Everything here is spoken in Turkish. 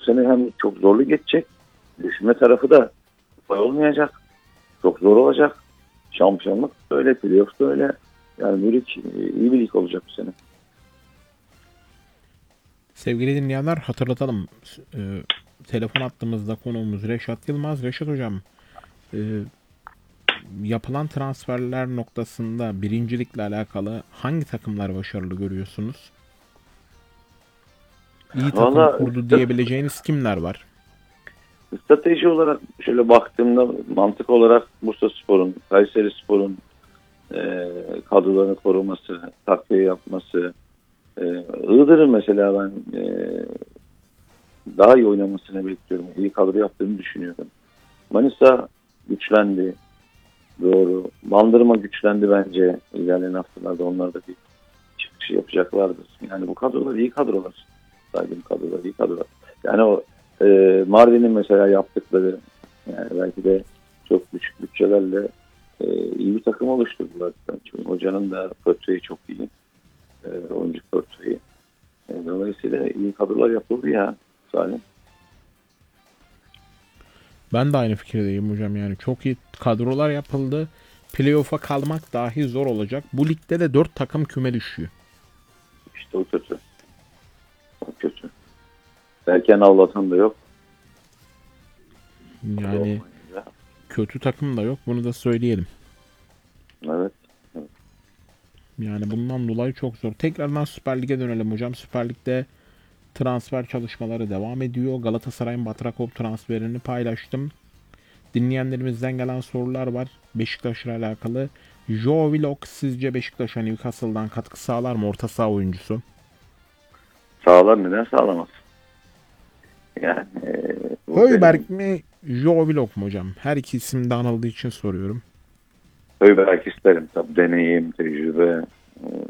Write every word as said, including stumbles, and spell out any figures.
sene hem çok zorlu geçecek. Düşünme tarafı da kolay olmayacak. Çok zor olacak. Şampiyonluk öyle, playoff da öyle. Yani bir lig, iyi bir lig olacak bu sene. Sevgili dinleyenler, hatırlatalım. E, telefon attığımızda konuğumuz Reşat Yılmaz. Reşat hocam, e, yapılan transferler noktasında birincilikle alakalı hangi takımlar başarılı görüyorsunuz? İyi takım Valla kurdu diyebileceğiniz kimler var? strateji olarak şöyle baktığımda mantık olarak Bursaspor'un, Kayserispor'un e, kadrolarını koruması, takviye yapması, e, Iğdır'ın mesela ben e, daha iyi oynamasını bekliyorum. İyi kadro yaptığını düşünüyorum. Manisa güçlendi. Doğru. Bandırma güçlendi bence. İlerleyen haftalarda onlar da bir çıkış yapacaklardır. Yani bu kadrolar iyi kadrolar. Saydığım kadrolar iyi kadrolar. Yani o e, Mardin'in mesela yaptıkları yani belki de çok küçük bütçelerle e, iyi bir takım oluşturdular. Çünkü hocanın da portföyü çok iyi. E, oyuncu portföyü. E, dolayısıyla iyi kadrolar yapıldı ya Salim. Ben de aynı fikirdeyim hocam, yani çok iyi kadrolar yapıldı. Playoff'a kalmak dahi zor olacak. Bu ligde de dört takım küme düşüyor. İşte o kötü. O kötü. Erken avlatan da yok. O da Yani olmayınca. kötü takım da yok, bunu da söyleyelim. Evet. Yani bundan dolayı çok zor. Tekrardan Süper Lig'e dönelim hocam. Süper Lig'de transfer çalışmaları devam ediyor. Galatasaray'ın Batrakov transferini paylaştım. Dinleyenlerimizden gelen sorular var Beşiktaş'la alakalı. Joe Willock sizce Beşiktaş'a Newcastle'dan katkı sağlar mı, orta saha oyuncusu? Sağlar, neden sağlamaz? Yani e, bu Højberg benim mi, Joe Willock mu hocam? Her iki isim de anıldığı için soruyorum. Höyberg isterim. Tabii deneyim, tecrübe, e,